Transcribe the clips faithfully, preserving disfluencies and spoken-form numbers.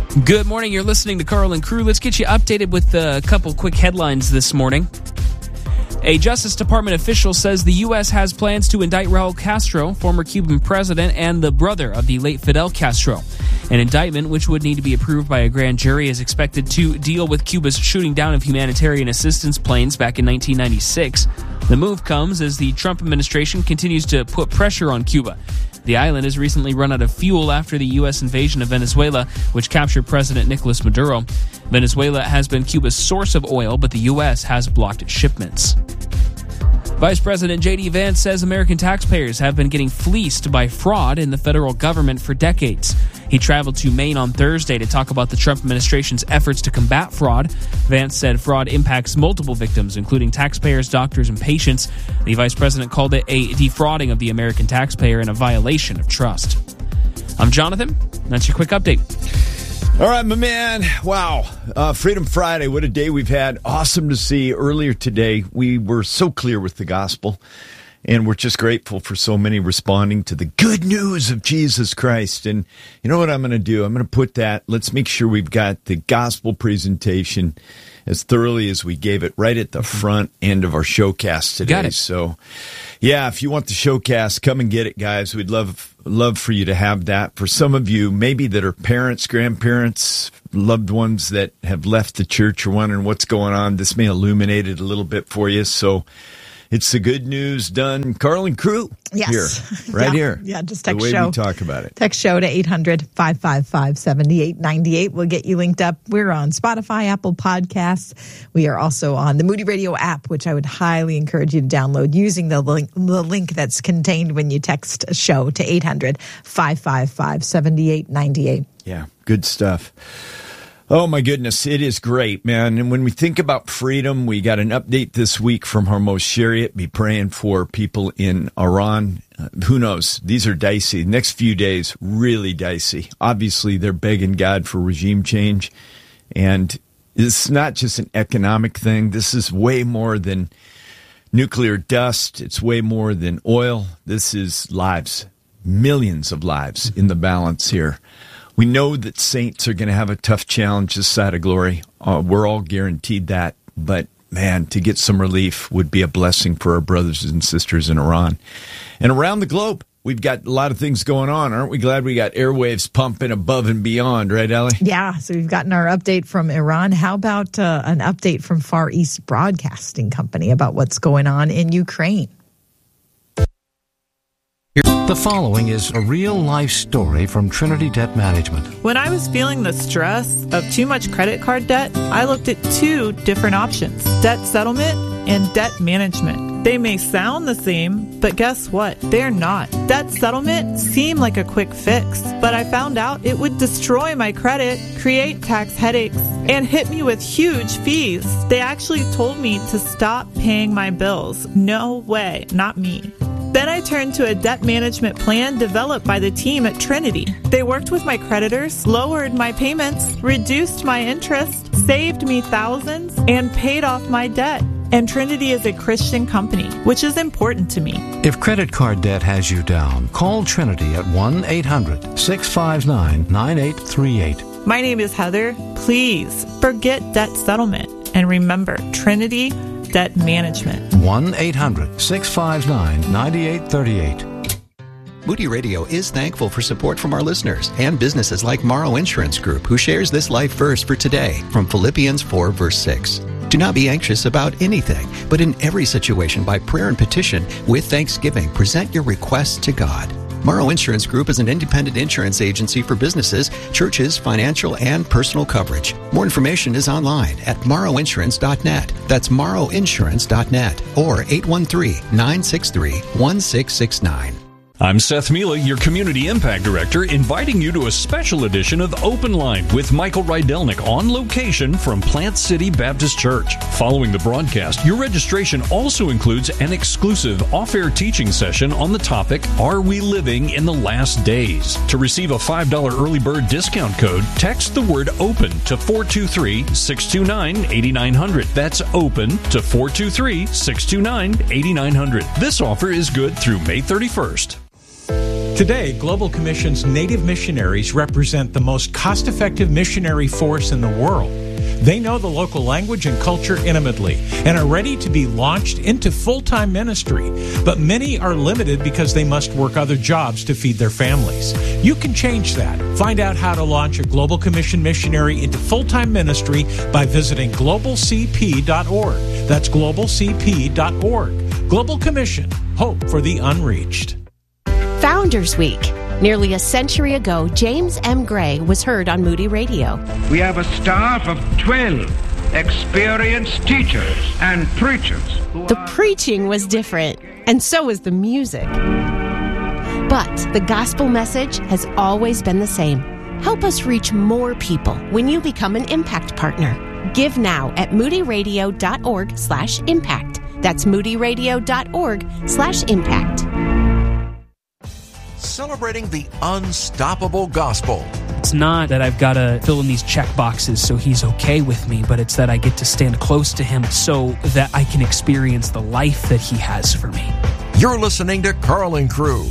Good morning. You're listening to Carl and Crew. Let's get you updated with a couple quick headlines this morning. A Justice Department official says the U S has plans to indict Raul Castro, former Cuban president and the brother of the late Fidel Castro. An indictment, which would need to be approved by a grand jury, is expected to deal with Cuba's shooting down of humanitarian assistance planes back in nineteen ninety-six. The move comes as the Trump administration continues to put pressure on Cuba. The island has recently run out of fuel after the U S invasion of Venezuela, which captured President Nicolas Maduro. Venezuela has been Cuba's source of oil, but the U S has blocked shipments. Vice President J D. Vance says American taxpayers have been getting fleeced by fraud in the federal government for decades. He traveled to Maine on Thursday to talk about the Trump administration's efforts to combat fraud. Vance said fraud impacts multiple victims, including taxpayers, doctors, and patients. The vice president called it a defrauding of the American taxpayer and a violation of trust. I'm Jonathan. That's your quick update. All right, my man. Wow. Uh, Freedom Friday. What a day we've had. Awesome to see. Earlier today, we were so clear with the gospel, and we're just grateful for so many responding to the good news of Jesus Christ. And you know what I'm going to do? I'm going to put that, let's make sure we've got the gospel presentation as thoroughly as we gave it right at the front end of our showcast today. Got it. So, yeah, if you want the showcast, come and get it, guys. We'd love love for you to have that. For some of you, maybe that are parents, grandparents, loved ones that have left the church or wondering what's going on, this may illuminate it a little bit for you. So it's the good news done. Carl and Crew yes. here, right yeah. here. Yeah, just text the way show. we talk about it. Text show to eight hundred, five five five, seven eight nine eight. We'll get you linked up. We're on Spotify, Apple Podcasts. We are also on the Moody Radio app, which I would highly encourage you to download using the link, the link that's contained when you text show to eight hundred, five five five, seven eight nine eight. Yeah, good stuff. Oh, my goodness. It is great, man. And when we think about freedom, we got an update this week from Hormoz Shariat. Be praying for people in Iran. Uh, who knows? These are dicey. Next few days, really dicey. Obviously, they're begging God for regime change. And it's not just an economic thing. This is way more than nuclear dust. It's way more than oil. This is lives, millions of lives in the balance here. We know that saints are going to have a tough challenge this side of glory. Uh, we're all guaranteed that. But, man, to get some relief would be a blessing for our brothers and sisters in Iran. And around the globe, we've got a lot of things going on. Aren't we glad we got airwaves pumping above and beyond, right, Ellie? Yeah, so we've gotten our update from Iran. How about uh, an update from Far East Broadcasting Company about what's going on in Ukraine? The following is a real-life story from Trinity Debt Management. When I was feeling the stress of too much credit card debt, I looked at two different options: debt settlement and debt management. They may sound the same, but guess what? They're not. Debt settlement seemed like a quick fix, but I found out it would destroy my credit, create tax headaches, and hit me with huge fees. They actually told me to stop paying my bills. No way, not me. Then I turned to a debt management plan developed by the team at Trinity. They worked with my creditors, lowered my payments, reduced my interest, saved me thousands, and paid off my debt. And Trinity is a Christian company, which is important to me. If credit card debt has you down, call Trinity at one eight hundred, six five nine, nine eight three eight. My name is Heather. Please forget debt settlement. And remember, Trinity Debt Management. one eight hundred, six five nine, nine eight three eight. Moody Radio is thankful for support from our listeners and businesses like Morrow Insurance Group, who shares this life verse for today from Philippians four, verse six. Do not be anxious about anything, but in every situation by prayer and petition with thanksgiving, present your requests to God. Morrow Insurance Group is an independent insurance agency for businesses, churches, financial, and personal coverage. More information is online at morrow insurance dot net. That's morrow insurance dot net or eight one three, nine six three, one six six nine. I'm Seth Mila, your Community Impact Director, inviting you to a special edition of Open Line with Michael Rydelnik on location from Plant City Baptist Church. Following the broadcast, your registration also includes an exclusive off-air teaching session on the topic, Are We Living in the Last Days? To receive a five dollars early bird discount code, text the word OPEN to four two three, six two nine, eight nine zero zero. That's OPEN to four two three, six two nine, eight nine zero zero. This offer is good through May thirty-first. Today, Global Commission's Native missionaries represent the most cost-effective missionary force in the world. They know the local language and culture intimately and are ready to be launched into full-time ministry. But many are limited because they must work other jobs to feed their families. You can change that. Find out how to launch a Global Commission missionary into full-time ministry by visiting global c p dot org. That's global c p dot org. Global Commission, hope for the unreached. Founders Week. Nearly a century ago, James M. Gray was heard on Moody Radio. We have a staff of twelve experienced teachers and preachers. The preaching was different, and so was the music. But the gospel message has always been the same. Help us reach more people when you become an Impact Partner. Give now at moodyradio.org slash impact. That's moodyradio.org slash impact. Celebrating the unstoppable gospel. It's not that I've got to fill in these check boxes so he's okay with me, but it's that I get to stand close to him so that I can experience the life that he has for me. You're listening to Carl and Crew.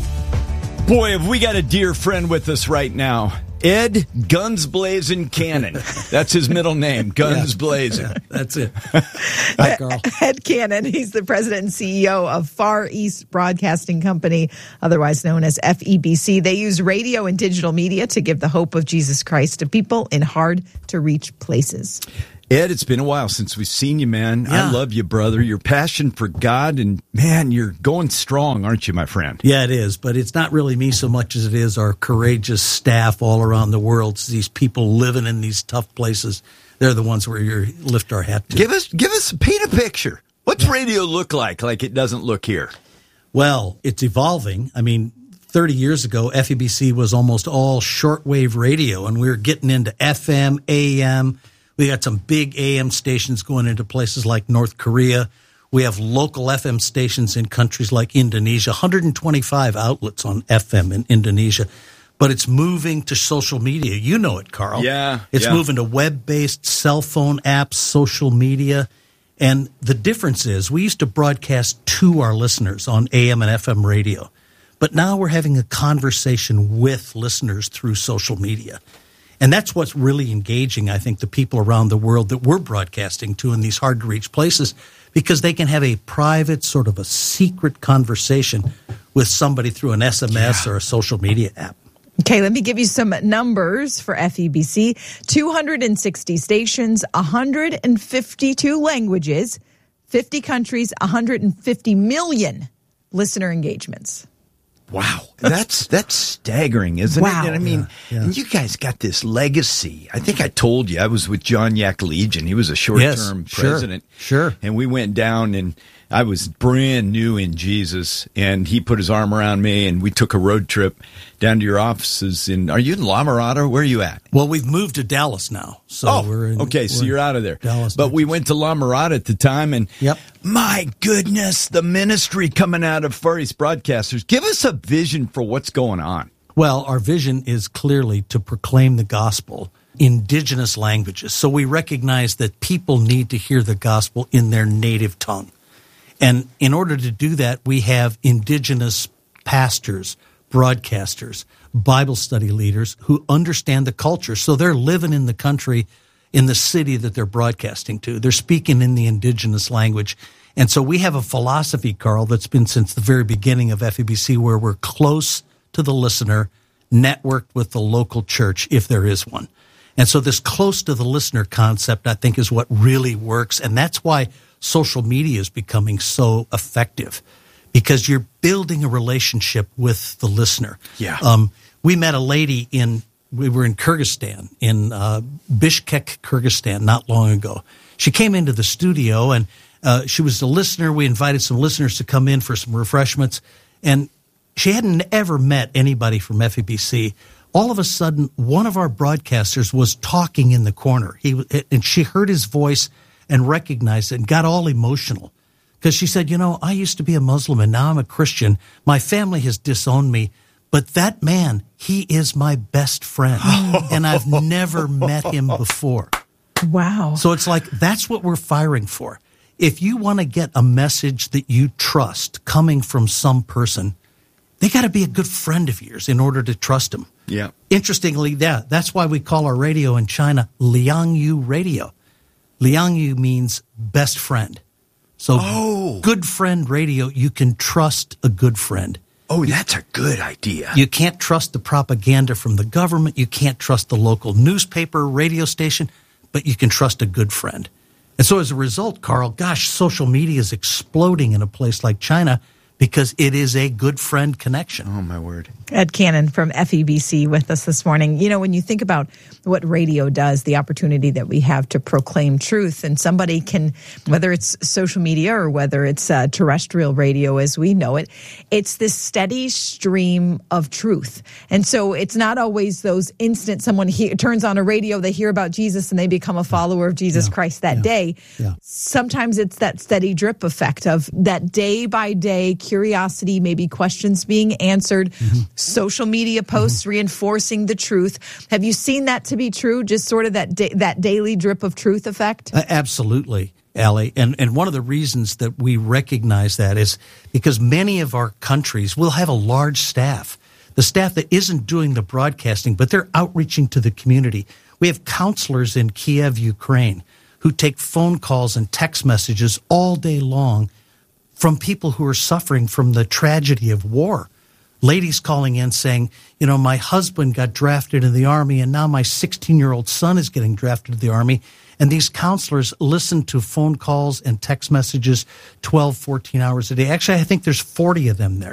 Boy, have we got a dear friend with us right now. Ed Guns Blazing Cannon. That's his middle name, Guns yeah. Blazing. Yeah, that's it. Hi, Carl. Ed Cannon, he's the president and C E O of Far East Broadcasting Company, otherwise known as F E B C. They use radio and digital media to give the hope of Jesus Christ to people in hard-to-reach places. Ed, it's been a while since we've seen you, man. Yeah. I love you, brother. Your passion for God, and, man, you're going strong, aren't you, my friend? Yeah, it is, but it's not really me so much as it is our courageous staff all around the world. These people living in these tough places, they're the ones where you lift our hat to. Give us, give us, paint a picture. What's yeah. radio look like, like it doesn't look here? Well, it's evolving. I mean, thirty years ago, F E B C was almost all shortwave radio, and we were getting into F M, A M. We got some big A M stations going into places like North Korea. We have local F M stations in countries like Indonesia, one hundred twenty-five outlets on F M in Indonesia. But it's moving to social media. You know it, Carl. Yeah. It's yeah. moving to web-based cell phone apps, social media. And the difference is we used to broadcast to our listeners on A M and F M radio. But now we're having a conversation with listeners through social media. And that's what's really engaging, I think, the people around the world that we're broadcasting to in these hard-to-reach places, because they can have a private, sort of a secret conversation with somebody through an S M S yeah. or a social media app. Okay, let me give you some numbers for F E B C. two hundred sixty stations, one hundred fifty-two languages, fifty countries, one hundred fifty million listener engagements. Wow, that's that's staggering, isn't wow. it? And I mean, yeah, yeah. And you guys got this legacy. I think I told you I was with John Yak Legion. He was a short-term yes, president. Sure, sure. And we went down, and I was brand new in Jesus, and he put his arm around me, and we took a road trip down to your offices. In, are you in La Mirada? Where are you at? Well, we've moved to Dallas now. So oh, we're in, okay, we're so you're out of there. Dallas, but Texas. We went to La Mirada at the time, and yep. my goodness, the ministry coming out of Far East Broadcasters. Give us a vision for what's going on. Well, our vision is clearly to proclaim the gospel in indigenous languages. So we recognize that people need to hear the gospel in their native tongue. And in order to do that, we have indigenous pastors, broadcasters, Bible study leaders who understand the culture. So they're living in the country, in the city that they're broadcasting to. They're speaking in the indigenous language. And so we have a philosophy, Carl, that's been since the very beginning of F E B C, where we're close to the listener, networked with the local church, if there is one. And so this close to the listener concept, I think, is what really works. And that's why social media is becoming so effective, because you're building a relationship with the listener. Yeah. Um, we met a lady in, we were in Kyrgyzstan, in uh, Bishkek, Kyrgyzstan, not long ago. She came into the studio, and uh, she was a listener. We invited some listeners to come in for some refreshments, and she hadn't ever met anybody from F E B C. All of a sudden, one of our broadcasters was talking in the corner. He and she heard his voice and recognized it and got all emotional, because she said, you know, I used to be a Muslim and now I'm a Christian. My family has disowned me, but that man, he is my best friend, and I've never met him before. Wow. So it's like, that's what we're firing for. If you want to get a message that you trust coming from some person, they got to be a good friend of yours in order to trust them. Yeah. Interestingly, yeah, that's why we call our radio in China Liangyu Radio. Liangyu means best friend. So oh. good friend radio, you can trust a good friend. Oh, that's a good idea. You can't trust the propaganda from the government. You can't trust the local newspaper, radio station, but you can trust a good friend. And so as a result, Carl, gosh, social media is exploding in a place like China because it is a good friend connection. Oh, my word. Ed Cannon from F E B C with us this morning. You know, when you think about what radio does, the opportunity that we have to proclaim truth, and somebody can, whether it's social media or whether it's uh, terrestrial radio as we know it, it's this steady stream of truth. And so it's not always those instant someone he- turns on a radio, they hear about Jesus and they become a follower of Jesus yeah. Christ that yeah. day. Yeah. Sometimes it's that steady drip effect of that day by day curiosity, maybe questions being answered, mm-hmm. social media posts mm-hmm. reinforcing the truth. Have you seen that to be true? Just sort of that da- that daily drip of truth effect? Uh, absolutely, Allie. And, and one of the reasons that we recognize that is because many of our countries will have a large staff. The staff that isn't doing the broadcasting, but they're outreaching to the community. We have counselors in Kiev, Ukraine, who take phone calls and text messages all day long from people who are suffering from the tragedy of war. Ladies calling in saying, you know, my husband got drafted in the Army and now my sixteen-year-old son is getting drafted to the Army. And these counselors listen to phone calls and text messages twelve, fourteen hours a day. Actually, I think there's forty of them there.